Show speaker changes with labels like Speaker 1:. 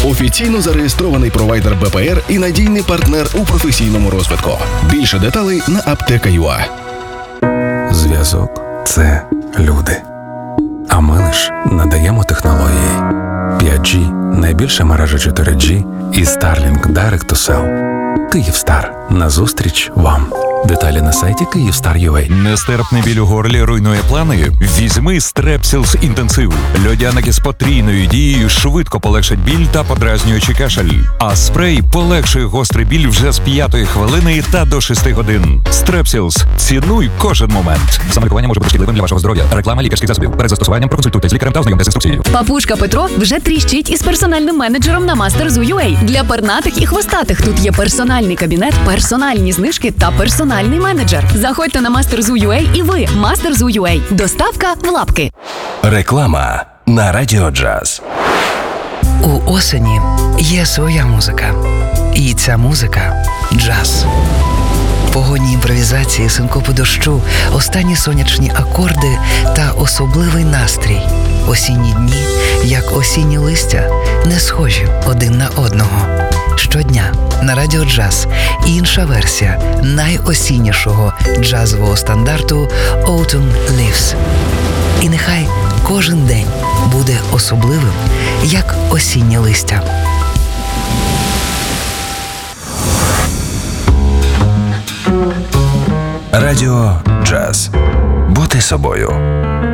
Speaker 1: Офіційно зареєстрований провайдер БПР і надійний партнер у професійному розвитку. Більше деталей на Аптека.ua.
Speaker 2: Зв'язок – це люди. А ми лиш надаємо технології. 5G – найбільша мережа 4G і Starlink Direct to Cell. Київстар. Назустріч вам. Деталі на сайті Kyivstar.ua.
Speaker 3: Нестерпний біль у горлі руйнує плани? Візьми Стрепсілс інтенсив. Льодяники з потрійною дією швидко полегшать біль та подразнюючий кашель. А спрей полегшує гострий біль вже з 5-ї хвилини та до 6 годин. Стрепсілс. Цінуй кожен момент. Самолікування може бути шкідливим для вашого здоров'я. Реклама лікарських засобів. Перед застосуванням проконсультуйте з лікарем та ознайомтесь з інструкцією.
Speaker 4: Папушка Петро вже тріщить із персональним менеджером на Master.Zoo.ua. Для пернатих і хвостатих тут є персональний кабінет, персональні знижки та персональний менеджер. Заходьте на Master.Zoo.ua і ви Master.Zoo.ua. Доставка в лапки.
Speaker 5: Реклама на Радіо Джаз.
Speaker 6: У осені є своя музика. І ця музика – джаз. Погодні імпровізації, синкопи дощу, останні сонячні акорди та особливий настрій. Осінні дні, як осінні листя, не схожі один на одного. Щодня на Радіо Джаз інша версія найосіннішого джазового стандарту «Autumn Leaves». І нехай кожен день буде особливим, як осіннє листя.
Speaker 5: Радіо Джаз. Бути собою.